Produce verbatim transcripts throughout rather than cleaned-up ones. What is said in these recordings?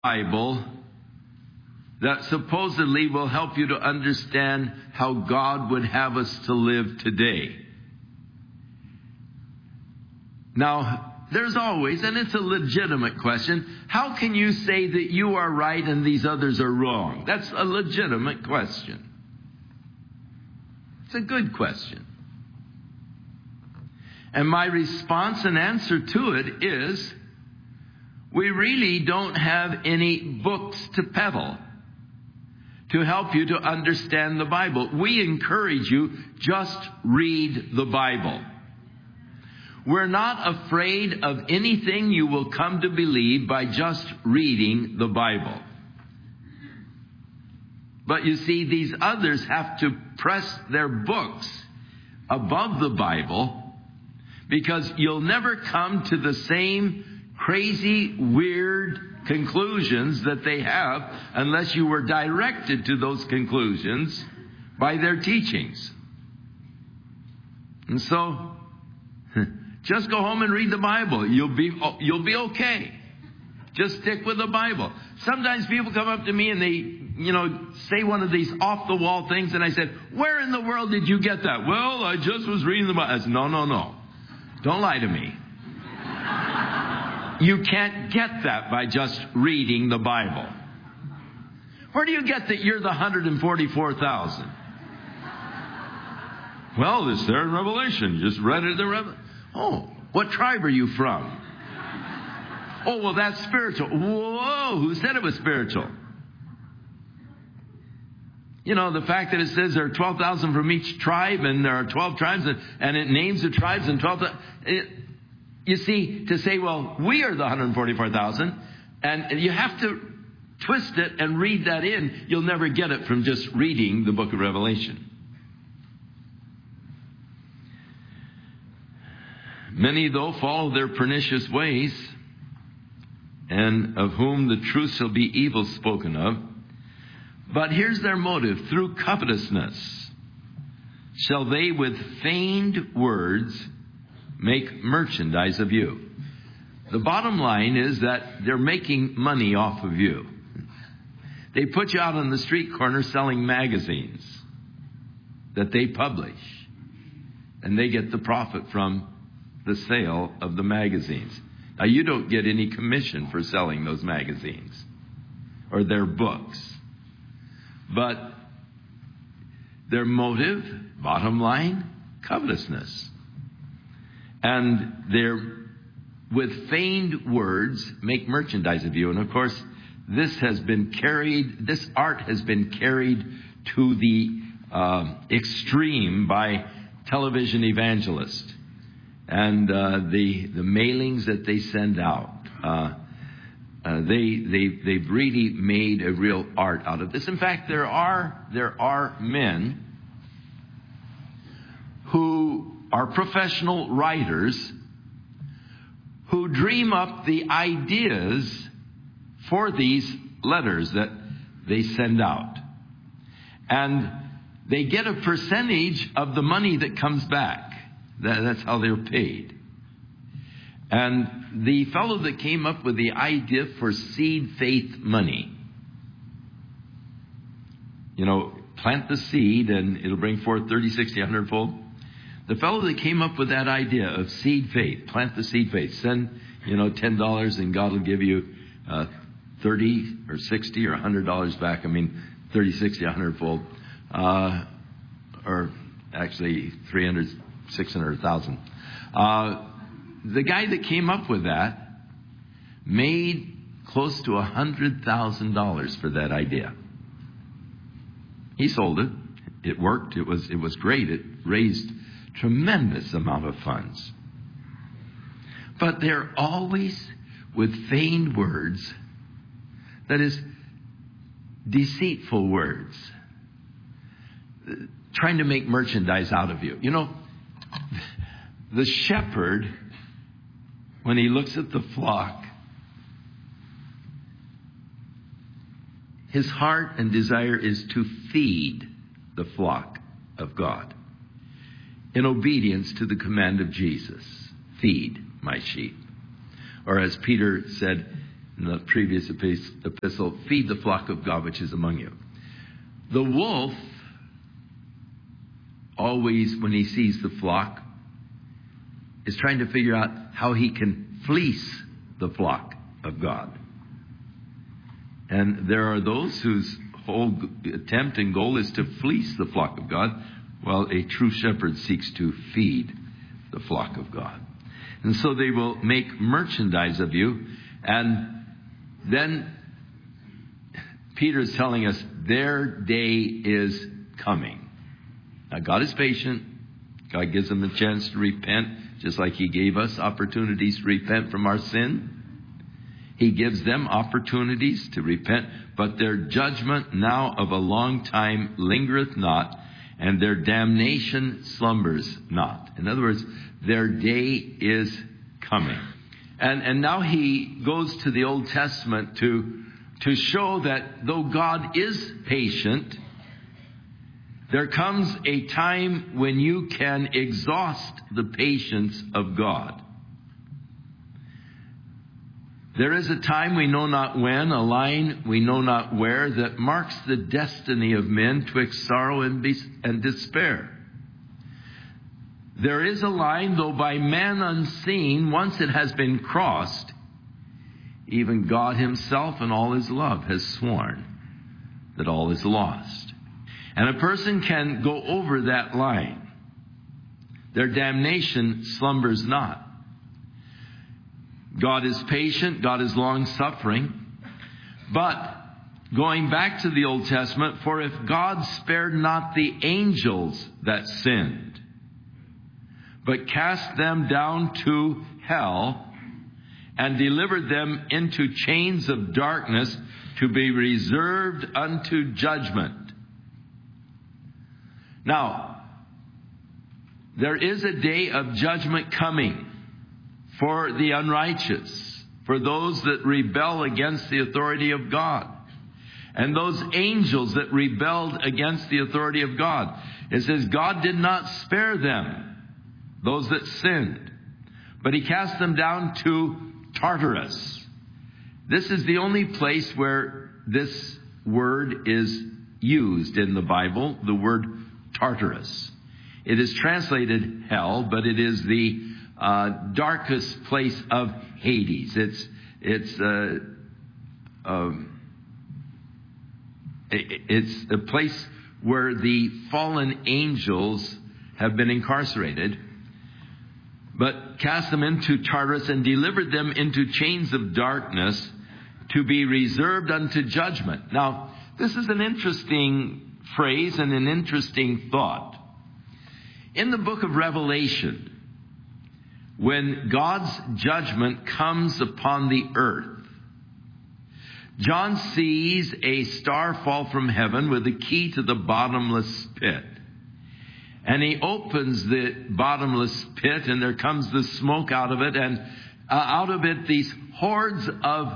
Bible that supposedly will help you to understand how God would have us to live today. Now, there's always, and it's a legitimate question, how can you say that you are right and these others are wrong? That's a legitimate question. It's a good question. And my response and answer to it is, we really don't have any books to peddle to help you to understand the Bible. We encourage you, just read the Bible. We're not afraid of anything you will come to believe by just reading the Bible. But you see, these others have to press their books above the Bible, because you'll never come to the same crazy, weird conclusions that they have unless you were directed to those conclusions by their teachings. And so, just go home and read the Bible. You'll be, you'll be okay. Just stick with the Bible. Sometimes people come up to me and they, you know, say one of these off-the-wall things, and I said, where in the world did you get that? Well, I just was reading the Bible. I said, no, no, no. Don't lie to me. You can't get that by just reading the Bible. Where do you get that you're the one hundred forty-four thousand? Well, it's there in Revelation. Just read it in Revelation. Oh, what tribe are you from? Oh, well, that's spiritual. Whoa, who said it was spiritual? You know, the fact that it says there are twelve thousand from each tribe, and there are twelve tribes, and, and it names the tribes and twelve. It, you see, to say, well, we are the one hundred forty-four thousand, and you have to twist it and read that in. You'll never get it from just reading the book of Revelation. Many, though, follow their pernicious ways, and of whom the truth shall be evil spoken of. But here's their motive. Through covetousness shall they with feigned words make merchandise of you. The bottom line is that they're making money off of you. They put you out on the street corner selling magazines that they publish, and they get the profit from the sale of the magazines. Now, you don't get any commission for selling those magazines or their books. But their motive, bottom line, covetousness. And they're, with feigned words, make merchandise of you. And of course, this has been carried, this art has been carried to the uh, extreme by television evangelists. And uh, the the mailings that they send out, uh, uh, they they they've really made a real art out of this. In fact, there are there are men who are professional writers who dream up the ideas for these letters that they send out, and they get a percentage of the money that comes back. That, that's how they're paid. And the fellow that came up with the idea for seed faith money, you know, plant the seed and it'll bring forth thirty, sixty, one hundred fold. The fellow that came up with that idea of seed faith, plant the seed faith, send, you know, ten dollars and God will give you uh, thirty or sixty or one hundred dollars back. I mean, thirty, sixty, one hundred fold. Uh, or actually three hundred, six hundred thousand. Uh, the guy that came up with that made close to one hundred thousand dollars for that idea. He sold it. It worked. It was, it was great. It raised tremendous amount of funds. But they're always with feigned words, that is, deceitful words, trying to make merchandise out of you. You know, the shepherd, when he looks at the flock, his heart and desire is to feed the flock of God in obedience to the command of Jesus. Feed my sheep. Or as Peter said, in the previous epistle, feed the flock of God which is among you. The wolf, always when he sees the flock, is trying to figure out how he can fleece the flock of God. And there are those whose whole attempt and goal is to fleece the flock of God, while a true shepherd seeks to feed the flock of God. And so they will make merchandise of you. And then Peter is telling us their day is coming. Now, God is patient. God gives them a chance to repent, just like He gave us opportunities to repent from our sin. He gives them opportunities to repent, but their judgment now of a long time lingereth not, and their damnation slumbers not. In other words, their day is coming. And, and now he goes to the Old Testament to, to show that though God is patient, there comes a time when you can exhaust the patience of God. There is a time, we know not when, a line we know not where, that marks the destiny of men twixt sorrow and, be- and despair. There is a line, though by man unseen, once it has been crossed, even God Himself and all His love has sworn that all is lost. And a person can go over that line. Their damnation slumbers not. God is patient. God is long-suffering. But going back to the Old Testament, for if God spared not the angels that sinned, but cast them down to hell and delivered them into chains of darkness to be reserved unto judgment. Now, there is a day of judgment coming for the unrighteous, for those that rebel against the authority of God, and those angels that rebelled against the authority of God. It says God did not spare them, those that sinned, but He cast them down to Tartarus. This is the only place where this word is used in the Bible, the word Tartarus. It is translated hell, but it is the uh, darkest place of Hades. It's it's uh, um, it, it's a place where the fallen angels have been incarcerated, but cast them into Tartarus and delivered them into chains of darkness to be reserved unto judgment. Now, this is an interesting phrase and an interesting thought. In the book of Revelation, when God's judgment comes upon the earth, John sees a star fall from heaven with the key to the bottomless pit. And he opens the bottomless pit, and there comes the smoke out of it, and uh, out of it these hordes of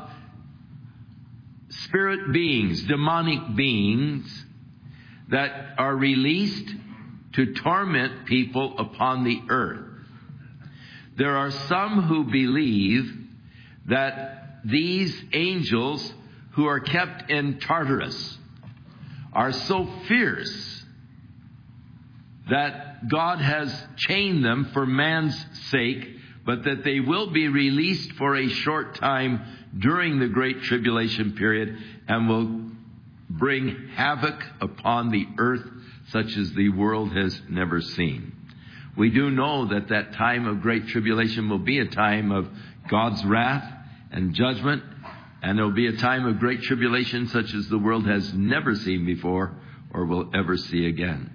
spirit beings, demonic beings, that are released to torment people upon the earth. There are some who believe that these angels who are kept in Tartarus are so fierce that God has chained them for man's sake, but that they will be released for a short time during the Great Tribulation period and will bring havoc upon the earth such as the world has never seen. We do know that that time of Great Tribulation will be a time of God's wrath and judgment, and there will be a time of Great Tribulation such as the world has never seen before or will ever see again.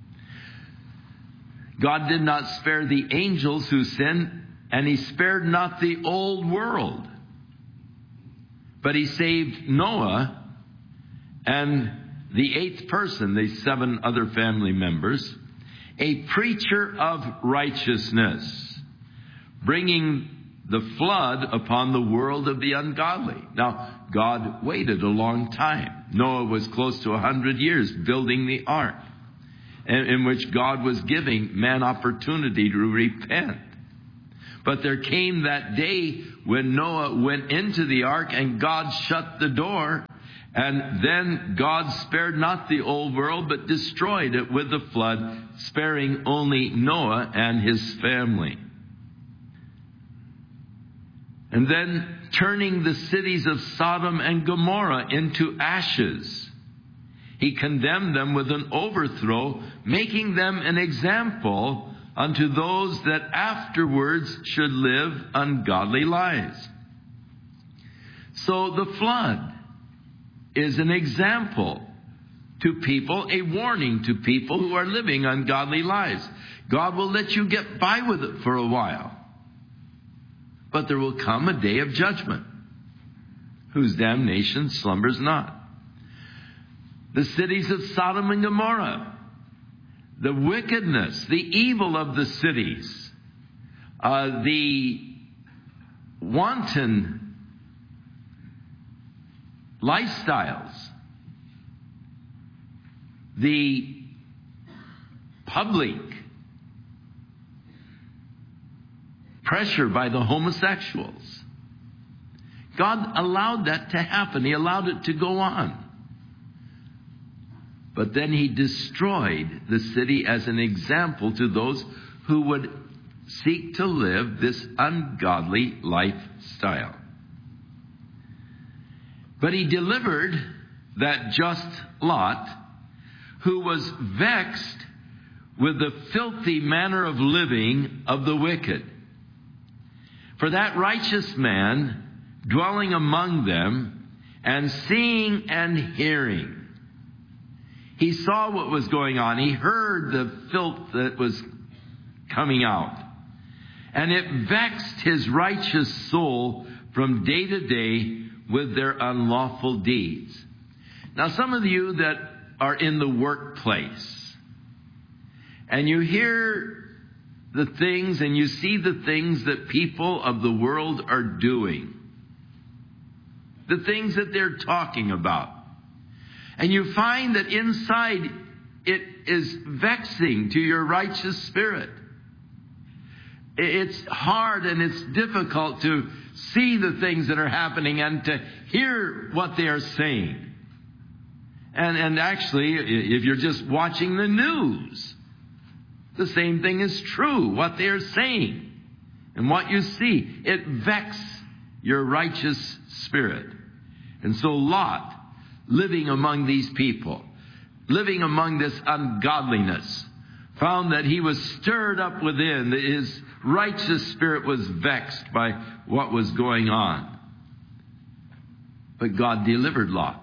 God did not spare the angels who sinned, and He spared not the old world. But He saved Noah and the eighth person, the seven other family members, a preacher of righteousness, bringing the flood upon the world of the ungodly. Now, God waited a long time. Noah was close to a hundred years building the ark, in which God was giving man opportunity to repent. But there came that day when Noah went into the ark, and God shut the door. And then God spared not the old world, but destroyed it with the flood, sparing only Noah and his family. And then turning the cities of Sodom and Gomorrah into ashes, he condemned them with an overthrow, making them an example unto those that afterwards should live ungodly lives. So the flood is an example to people, a warning to people who are living ungodly lives. God will let you get by with it for a while, but there will come a day of judgment, whose damnation slumbers not. The cities of Sodom and Gomorrah, the wickedness, the evil of the cities, uh, the wanton lifestyles, the public pressure by the homosexuals. God allowed that to happen. He allowed it to go on. But then he destroyed the city as an example to those who would seek to live this ungodly lifestyle. But he delivered that just Lot, who was vexed with the filthy manner of living of the wicked. For that righteous man, dwelling among them, and seeing and hearing, he saw what was going on. He heard the filth that was coming out. And it vexed his righteous soul from day to day with their unlawful deeds. Now, some of you that are in the workplace, and you hear the things and you see the things that people of the world are doing, the things that they're talking about, and you find that inside it is vexing to your righteous spirit. It's hard and it's difficult to see the things that are happening and to hear what they are saying. And, and actually, if you're just watching the news, the same thing is true. What they are saying and what you see, it vexes your righteous spirit. And so Lot, living among these people, living among this ungodliness, found that he was stirred up within. His righteous spirit was vexed by what was going on. But God delivered Lot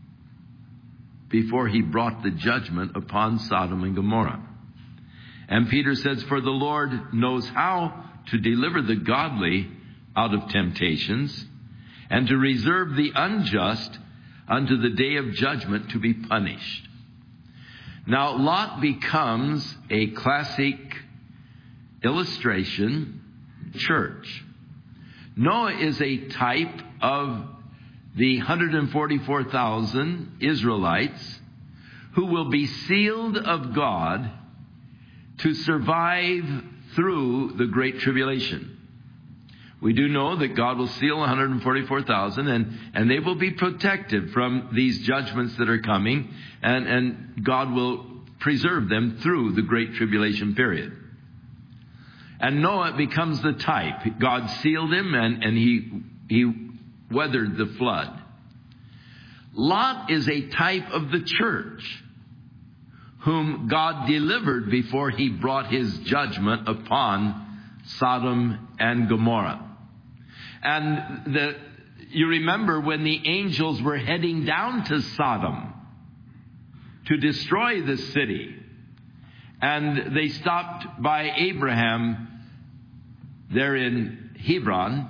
before he brought the judgment upon Sodom and Gomorrah. And Peter says, for the Lord knows how to deliver the godly out of temptations, and to reserve the unjust unto the day of judgment to be punished. Now, Lot becomes a classic illustration church. Noah is a type of the one hundred forty-four thousand Israelites who will be sealed of God to survive through the Great Tribulation. We do know that God will seal one hundred forty-four thousand, and, and they will be protected from these judgments that are coming, and, and God will preserve them through the Great Tribulation period. And Noah becomes the type. God sealed him, and, and he, he weathered the flood. Lot is a type of the church, whom God delivered before he brought his judgment upon Sodom and Gomorrah. And the, you remember when the angels were heading down to Sodom to destroy the city, and they stopped by Abraham there in Hebron,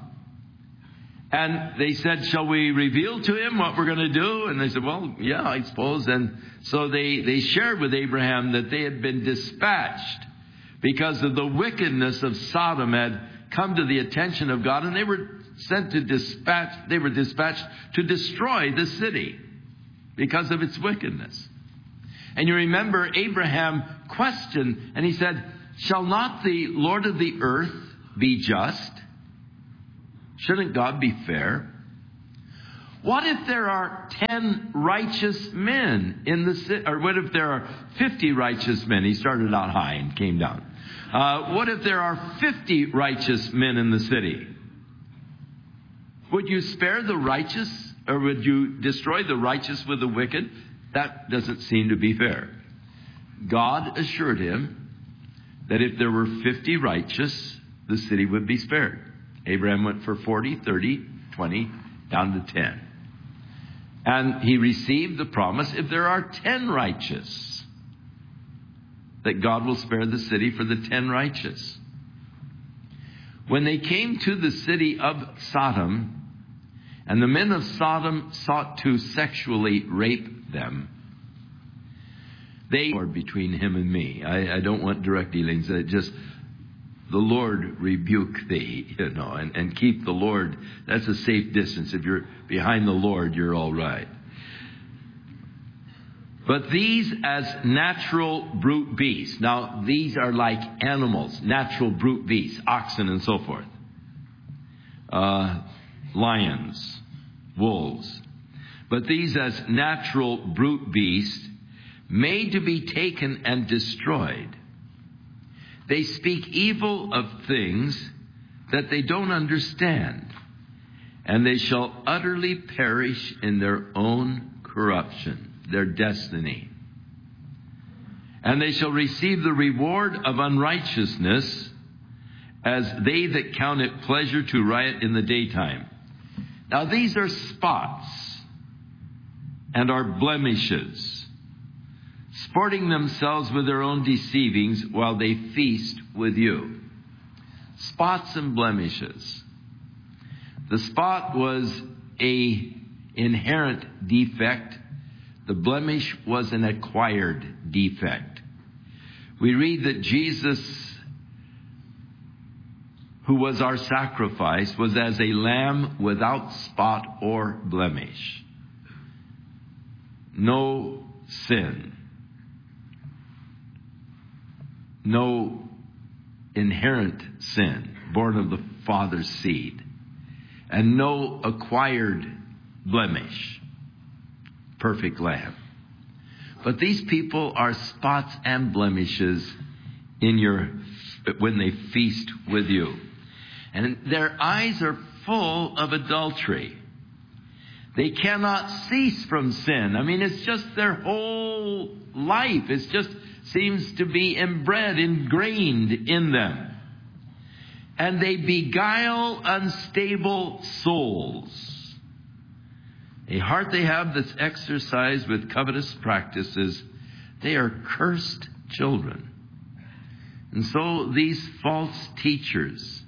and they said, shall we reveal to him what we're going to do? And they said, well, yeah, I suppose. And so they, they shared with Abraham that they had been dispatched because of the wickedness of Sodom had come to the attention of God, and they were sent to dispatch, they were dispatched to destroy the city because of its wickedness. And you remember Abraham questioned, and he said, shall not the Lord of the earth be just? Shouldn't God be fair? What if there are ten righteous men in the city? Or what if there are fifty righteous men? He started out high and came down. Uh, what if there are fifty righteous men in the city? Would you spare the righteous, or would you destroy the righteous with the wicked? That doesn't seem to be fair. God assured him that if there were fifty righteous, the city would be spared. Abraham went for forty, thirty, twenty, down to ten. And he received the promise, if there are ten righteous, that God will spare the city for the ten righteous. When they came to the city of Sodom, and the men of Sodom sought to sexually rape them, they were between him and me. I, I don't want direct dealings. I just, the Lord rebuke thee, you know, and, and keep the Lord. That's a safe distance. If you're behind the Lord, you're all right. But these as natural brute beasts. Now, these are like animals, natural brute beasts, oxen and so forth. Uh, lions, wolves. But these as natural brute beasts, made to be taken and destroyed. They speak evil of things that they don't understand, and they shall utterly perish in their own corruption, their destiny. And they shall receive the reward of unrighteousness, as they that count it pleasure to riot in the daytime. Now these are spots and are blemishes, sporting themselves with their own deceivings while they feast with you. Spots and blemishes. The spot was a inherent defect. The blemish was an acquired defect. We read that Jesus, who was our sacrifice, was as a lamb without spot or blemish. No sin. No inherent sin, born of the Father's seed, and no acquired blemish. Perfect lamb. But these people are spots and blemishes in your, when they feast with you. And their eyes are full of adultery. They cannot cease from sin. I mean, it's just their whole life. It's just seems to be inbred, ingrained in them. And they beguile unstable souls. A heart they have that's exercised with covetous practices. They are cursed children. And so these false teachers,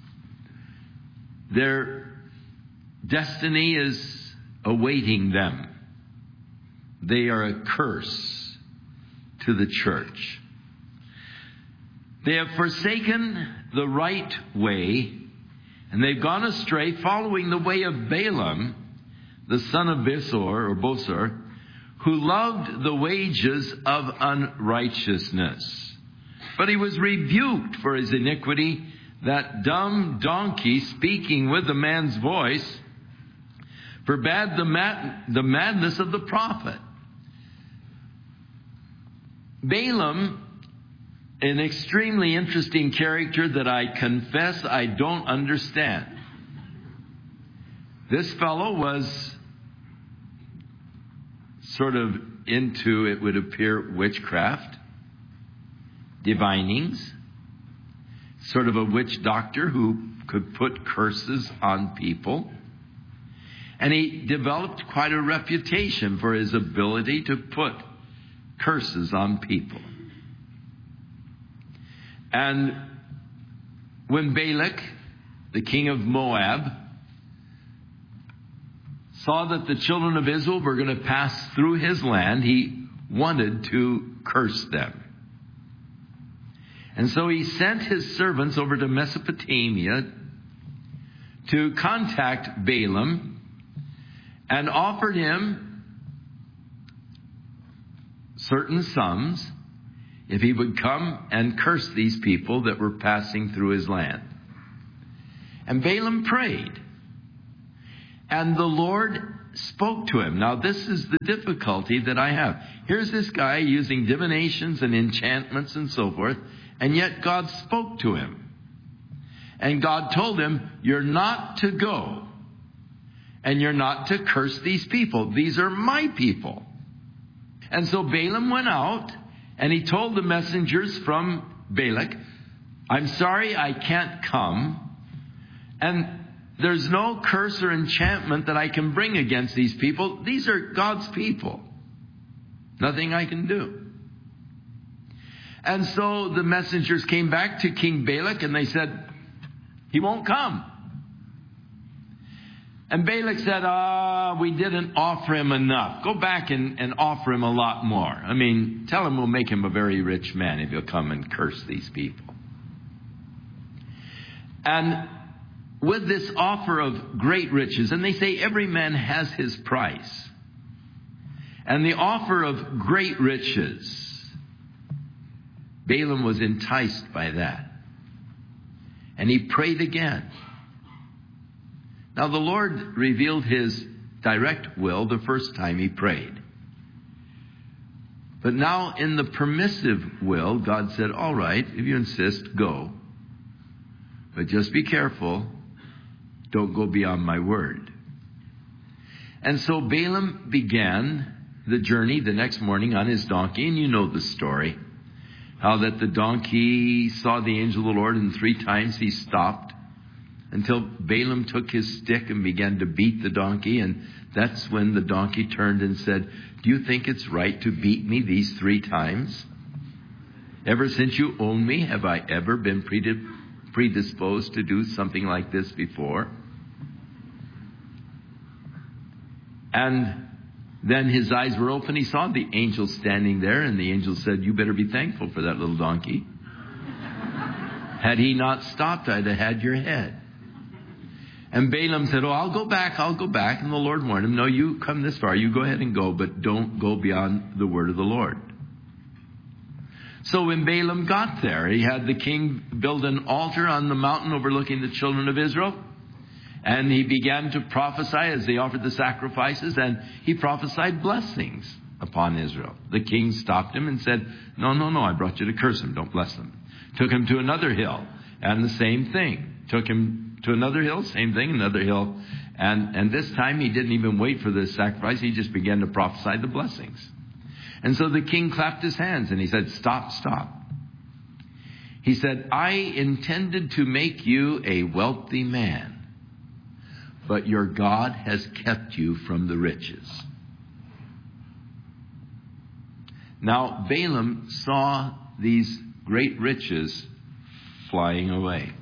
their destiny is awaiting them. They are a curse to the church. They have forsaken the right way, and they've gone astray, following the way of Balaam, the son of Besor, or Bosor, who loved the wages of unrighteousness. But he was rebuked for his iniquity. That dumb donkey, speaking with the man's voice, forbade the, mad- the madness of the prophet. Balaam, an extremely interesting character that I confess I don't understand. This fellow was sort of into, it would appear, witchcraft, divinings, sort of a witch doctor who could put curses on people. And he developed quite a reputation for his ability to put curses on people. And when Balak, the king of Moab, saw that the children of Israel were going to pass through his land, he wanted to curse them. And so he sent his servants over to Mesopotamia to contact Balaam and offered him certain sums if he would come and curse these people that were passing through his land. And Balaam prayed. And the Lord spoke to him. Now, this is the difficulty that I have. Here's this guy using divinations and enchantments and so forth, and yet God spoke to him. And God told him, you're not to go, and you're not to curse these people. These are my people. And so Balaam went out, and he told the messengers from Balak, I'm sorry I can't come, and there's no curse or enchantment that I can bring against these people. These are God's people. Nothing I can do. And so the messengers came back to King Balak and they said, he won't come. And Balak said, ah, we didn't offer him enough. Go back and, and offer him a lot more. I mean, tell him we'll make him a very rich man if he'll come and curse these people. And with this offer of great riches, and they say every man has his price. And the offer of great riches, Balaam was enticed by that. And he prayed again. Now the Lord revealed his direct will the first time he prayed. But now in the permissive will, God said, all right, if you insist, go. But just be careful. Don't go beyond my word. And so Balaam began the journey the next morning on his donkey. And you know the story. How that the donkey saw the angel of the Lord, and three times he stopped until Balaam took his stick and began to beat the donkey. And that's when the donkey turned and said, do you think it's right to beat me these three times? Ever since you own me, have I ever been predisposed to do something like this before? And then his eyes were open. He saw the angel standing there, and the angel said, you better be thankful for that little donkey. Had he not stopped, I'd have had your head. And Balaam said, oh, I'll go back, I'll go back. And the Lord warned him, no, you come this far, you go ahead and go, but don't go beyond the word of the Lord. So when Balaam got there, he had the king build an altar on the mountain overlooking the children of Israel. And he began to prophesy as they offered the sacrifices, and he prophesied blessings upon Israel. The king stopped him and said, no, no, no, I brought you to curse them, don't bless them. Took him to another hill, and the same thing. Took him to another hill, same thing, another hill. And, and this time he didn't even wait for the sacrifice, he just began to prophesy the blessings. And so the king clapped his hands and he said, stop, stop. He said, I intended to make you a wealthy man, but your God has kept you from the riches. Now, Balaam saw these great riches flying away.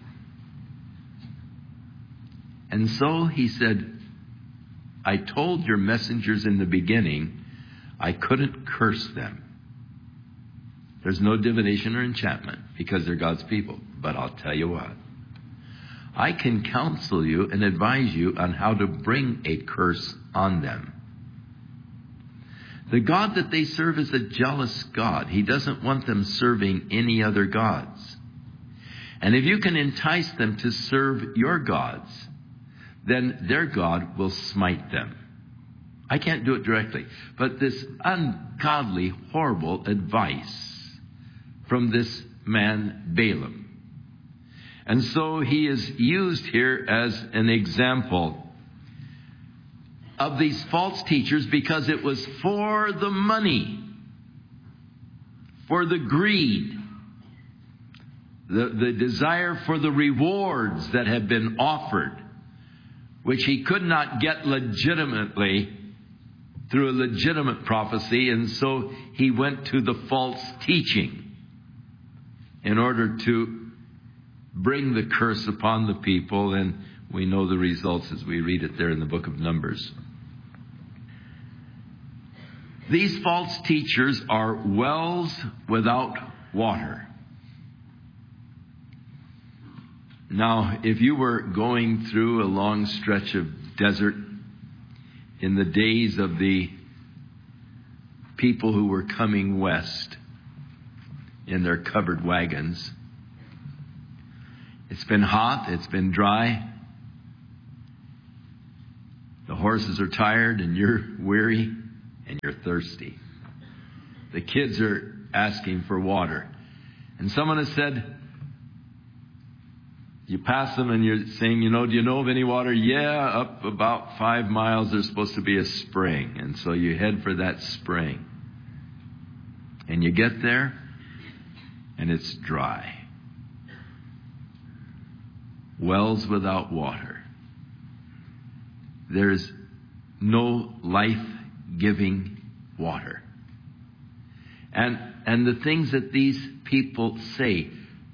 And so he said, I told your messengers in the beginning, I couldn't curse them. There's no divination or enchantment because they're God's people. But I'll tell you what. I can counsel you and advise you on how to bring a curse on them. The God that they serve is a jealous God. He doesn't want them serving any other gods. And if you can entice them to serve your gods, then their God will smite them. I can't do it directly, but this ungodly, horrible advice from this man Balaam. And so he is used here as an example of these false teachers because it was for the money, for the greed, the, the desire for the rewards that have been offered, which he could not get legitimately through a legitimate prophecy. And so he went to the false teaching in order to bring the curse upon the people. And we know the results as we read it there in the book of Numbers. These false teachers are wells without water. Now, if you were going through a long stretch of desert in the days of the people who were coming west in their covered wagons, it's been hot, it's been dry, The horses are tired and you're weary and you're thirsty. The kids are asking for water. And someone has said, you pass them and you're saying, you know, do you know of any water? Yeah, up about five miles there's supposed to be a spring. And so you head for that spring. And you get there and it's dry. Wells without water. There's no life-giving water. And and the things that these people say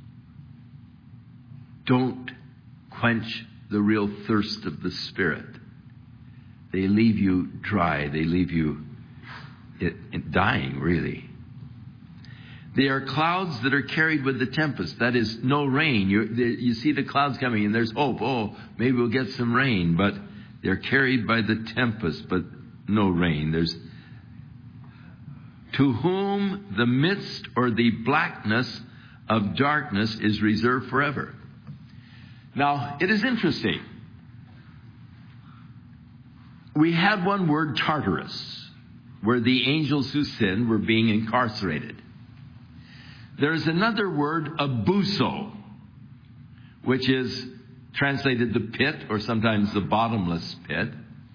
don't quench the real thirst of the Spirit. They leave you dry. They leave you it, it dying, really. They are clouds that are carried with the tempest. That is, no rain. You, you see the clouds coming and there's hope. Oh, maybe we'll get some rain. But they're carried by the tempest, but no rain. There's to whom the mist or the blackness of darkness is reserved forever. Now, it is interesting. We had one word, Tartarus, where the angels who sinned were being incarcerated. There's another word, abuso, which is translated the pit or sometimes the bottomless pit.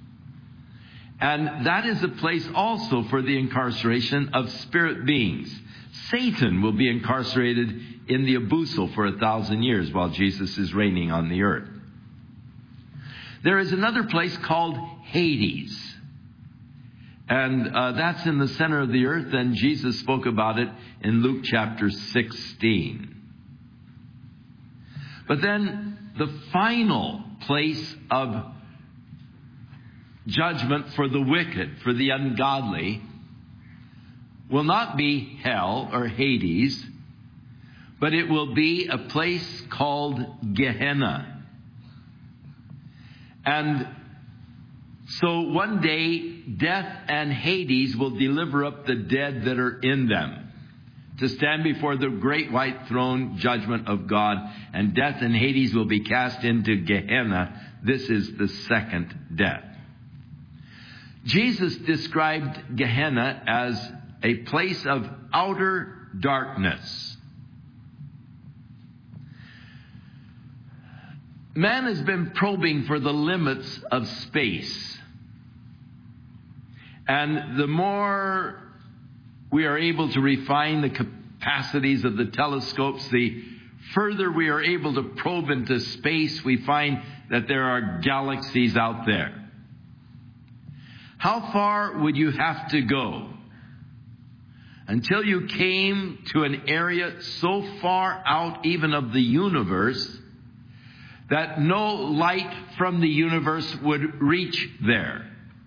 And that is a place also for the incarceration of spirit beings. Satan will be incarcerated in the abuso for a thousand years while Jesus is reigning on the earth. There is another place called Hades. And uh, that's in the center of the earth, and Jesus spoke about it in Luke chapter sixteen. But then the final place of judgment for the wicked, for the ungodly, will not be hell or Hades, but it will be a place called Gehenna. And so one day, death and Hades will deliver up the dead that are in them to stand before the great white throne judgment of God, and death and Hades will be cast into Gehenna. This is the second death. Jesus described Gehenna as a place of outer darkness. Man has been probing for the limits of space. And the more we are able to refine the capacities of the telescopes, the further we are able to probe into space, we find that there are galaxies out there. How far would you have to go until you came to an area so far out even of the universe that no light from the universe would reach there?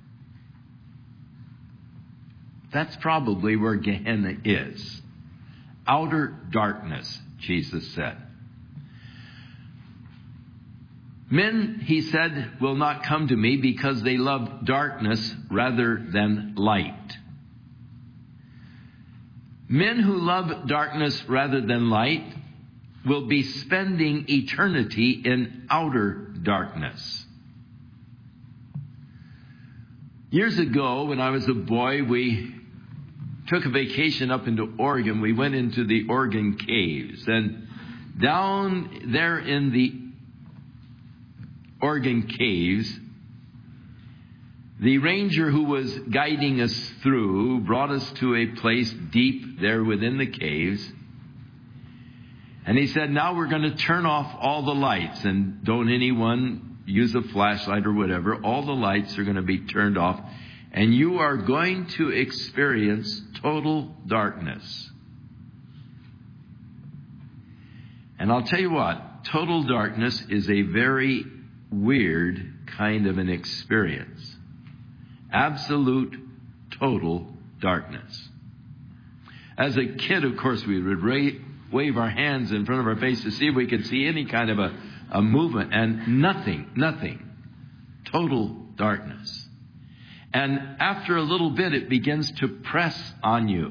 That's probably where Gehenna is. Outer darkness, Jesus said. Men, he said, will not come to me because they love darkness rather than light. Men who love darkness rather than light will be spending eternity in outer darkness. Years ago, when I was a boy, we took a vacation up into Oregon. We went into the Oregon caves, and down there in the Oregon caves, the ranger who was guiding us through brought us to a place deep there within the caves. And he said, now we're going to turn off all the lights, and don't anyone use a flashlight or whatever. All the lights are going to be turned off, and you are going to experience total darkness. And I'll tell you what, total darkness is a very weird kind of an experience. Absolute, total darkness. As a kid, of course, we would ra- wave our hands in front of our face to see if we could see any kind of a, a movement, and nothing, nothing. Total darkness. And after a little bit, it begins to press on you.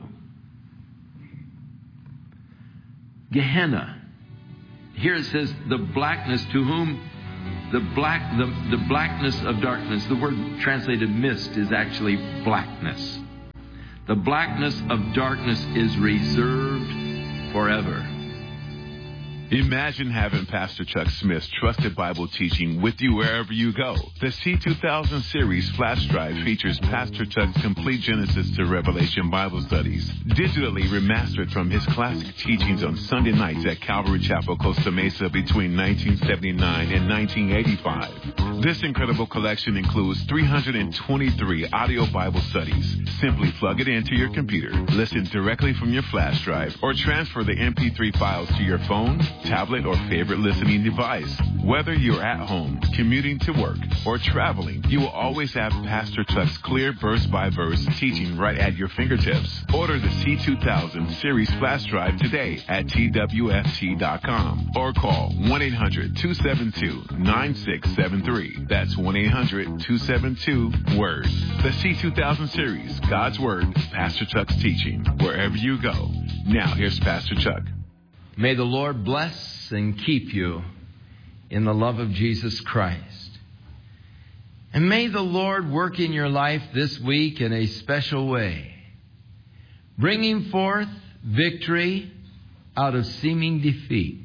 Gehenna. Here it says, the blackness to whom the black, the, the blackness of darkness. The word translated mist is actually blackness. The blackness of darkness is reserved forever. Imagine having Pastor Chuck Smith's trusted Bible teaching with you wherever you go. The C two thousand series flash drive features Pastor Chuck's complete Genesis to Revelation Bible studies, digitally remastered from his classic teachings on Sunday nights at Calvary Chapel, Costa Mesa between nineteen seventy-nine and nineteen eighty-five. This incredible collection includes three hundred twenty-three audio Bible studies. Simply plug it into your computer, listen directly from your flash drive, or transfer the M P three files to your phone, tablet, or favorite listening device. Whether you're at home, commuting to work, or traveling, you will always have Pastor Chuck's clear verse-by-verse teaching right at your fingertips. Order the C two thousand series flash drive today at T W F T dot com or call one eight hundred two seven two nine six seven three. That's one eight hundred two seven two WORD. The C two thousand series, God's Word, Pastor Chuck's teaching, wherever you go. Now, here's Pastor Chuck. May the Lord bless and keep you in the love of Jesus Christ. And may the Lord work in your life this week in a special way, bringing forth victory out of seeming defeat,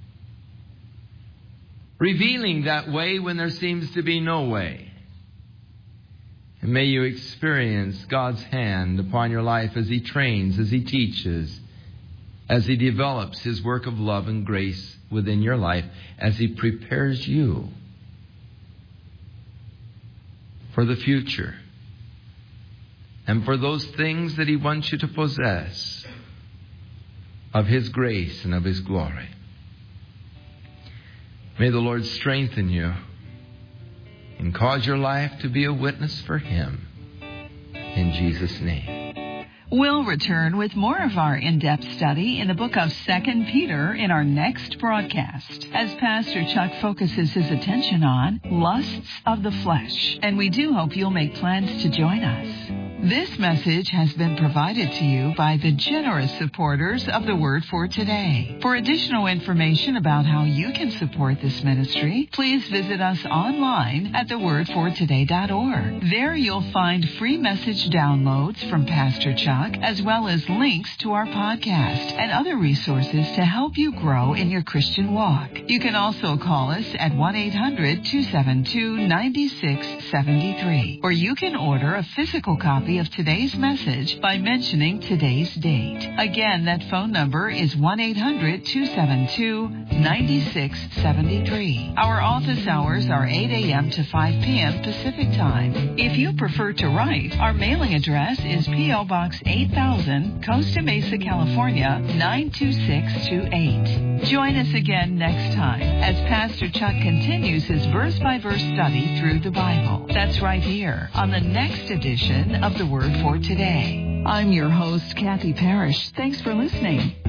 revealing that way when there seems to be no way. And may you experience God's hand upon your life as He trains, as He teaches, as He develops His work of love and grace within your life, as He prepares you for the future and for those things that He wants you to possess of His grace and of His glory. May the Lord strengthen you and cause your life to be a witness for Him. In Jesus' name. We'll return with more of our in-depth study in the book of Second Peter in our next broadcast, as Pastor Chuck focuses his attention on lusts of the flesh. And we do hope you'll make plans to join us. This message has been provided to you by the generous supporters of the Word for Today. For additional information about how you can support this ministry, please visit us online at the word for today dot org. There you'll find free message downloads from Pastor Chuck, as well as links to our podcast and other resources to help you grow in your Christian walk. You can also call us at one eight hundred two seven two nine six seven three, or you can order a physical copy of today's message by mentioning today's date. Again, that phone number is one eight hundred two seven two nine six seven three. Our office hours are eight a.m. to five p.m. Pacific Time. If you prefer to write, our mailing address is P O. Box eight thousand, Costa Mesa, California, nine two six two eight. Join us again next time as Pastor Chuck continues his verse-by-verse study through the Bible. That's right here on the next edition of The Word for Today. I'm your host, Kathy Parrish. Thanks for listening.